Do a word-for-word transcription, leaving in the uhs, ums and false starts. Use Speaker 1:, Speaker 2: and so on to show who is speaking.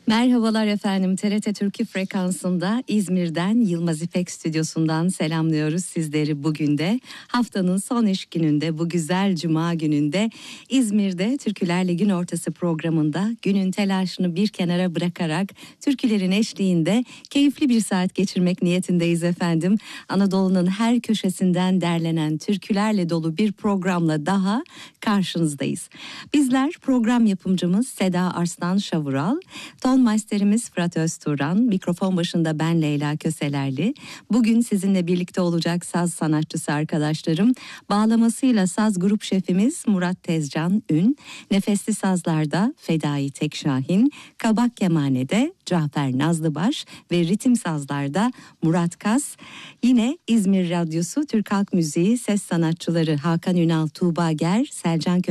Speaker 1: Merhabalar efendim, T R T Türkiye frekansında İzmir'den Yılmaz İpek stüdyosundan selamlıyoruz sizleri bugün de. Haftanın son iş gününde, bu güzel cuma gününde İzmir'de Türkülerle Gün Ortası programında günün telaşını bir kenara bırakarak türkülerin eşliğinde keyifli bir saat geçirmek niyetindeyiz efendim. Anadolu'nun her köşesinden derlenen türkülerle dolu bir programla daha karşınızdayız. Bizler program yapımcımız Seda Arslan Şavural, ton masterimiz Fırat Özturan, mikrofon başında ben Leyla Köselerli. Bugün sizinle birlikte olacak saz sanatçısı arkadaşlarım, bağlamasıyla saz grup şefimiz Murat Tezcan Ün, nefesli sazlarda Fedai Tekşahin, kabak kemanede Cafer Nazlıbaş ve ritim sazlarda Murat Kas. Yine İzmir Radyosu Türk Halk Müziği ses sanatçıları Hakan Ünal, Tuğba Ger, Selcan Kö